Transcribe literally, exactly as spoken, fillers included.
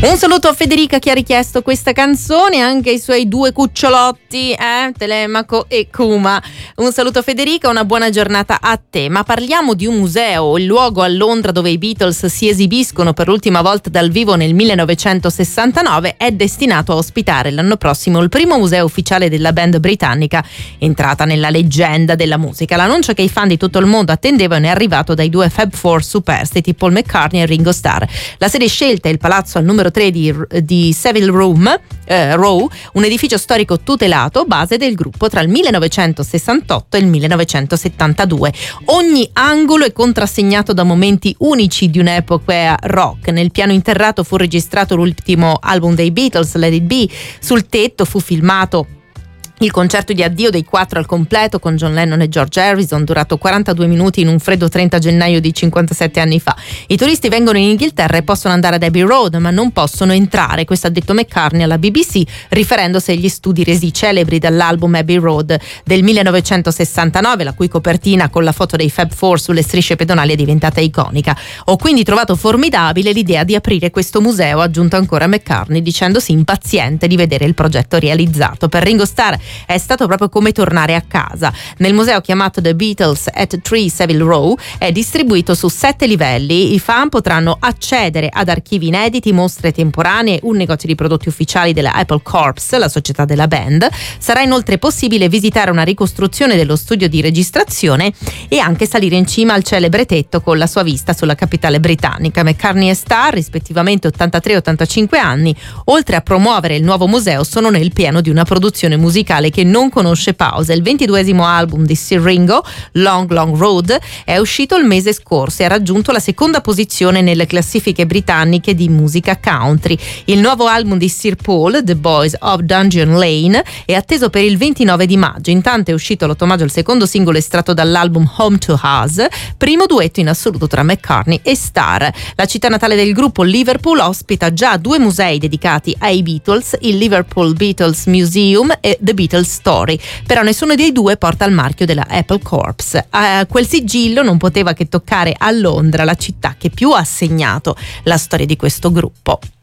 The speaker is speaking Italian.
Un saluto a Federica che ha richiesto questa canzone, anche ai suoi due cucciolotti, eh? Telemaco e Kuma. Un saluto a Federica, una buona giornata a te. Ma parliamo di un museo, il luogo a Londra dove i Beatles si esibiscono per l'ultima volta dal vivo nel millenovecentosessantanove è destinato a ospitare l'anno prossimo il primo museo ufficiale della band britannica, entrata nella leggenda della musica. L'annuncio che i fan di tutto il mondo attendevano è arrivato dai due Fab Four superstiti Paul McCartney e Ringo Starr. La sede scelta è il palazzo al numero tre di, di Savile Room, eh, Row, un edificio storico tutelato, base del gruppo tra il millenovecentosessantotto e il millenovecentosettantadue. Ogni angolo è contrassegnato da momenti unici di un'epoca rock. Nel piano interrato fu registrato l'ultimo album dei Beatles, Let It Be. Sul tetto fu filmato il concerto di addio dei quattro al completo con John Lennon e George Harrison, durato quarantadue minuti in un freddo trenta gennaio di cinquantasette anni fa. I turisti vengono in Inghilterra e possono andare ad Abbey Road, ma non possono entrare. Questo ha detto McCartney alla B B C, riferendosi agli studi resi celebri dall'album Abbey Road del millenovecentosessantanove, la cui copertina con la foto dei Fab Four sulle strisce pedonali è diventata iconica. Ho quindi trovato formidabile l'idea di aprire questo museo, ha aggiunto ancora McCartney, dicendosi impaziente di vedere il progetto realizzato. Per Ringo Starr è stato proprio come tornare a casa. Nel museo chiamato The Beatles at tre Savile Row è distribuito su sette livelli. I fan potranno accedere ad archivi inediti, mostre temporanee, un negozio di prodotti ufficiali della Apple Corps, la società della band. Sarà inoltre possibile visitare una ricostruzione dello studio di registrazione e anche salire in cima al celebre tetto con la sua vista sulla capitale britannica. McCartney e Starr, rispettivamente ottantatré e ottantacinque anni, oltre a promuovere il nuovo museo, sono nel pieno di una produzione musicale che non conosce pausa. Il ventiduesimo album di Sir Ringo, Long Long Road, è uscito il mese scorso e ha raggiunto la seconda posizione nelle classifiche britanniche di musica country. Il nuovo album di Sir Paul, The Boys of Dungeon Lane, è atteso per il ventinove di maggio. Intanto è uscito l'otto maggio il secondo singolo estratto dall'album Home to Us, primo duetto in assoluto tra McCartney e Starr. La città natale del gruppo, Liverpool, ospita già due musei dedicati ai Beatles, il Liverpool Beatles Museum e The Beatles Story, però nessuno dei due porta il marchio della Apple Corps. Uh, quel sigillo non poteva che toccare a Londra, la città che più ha segnato la storia di questo gruppo.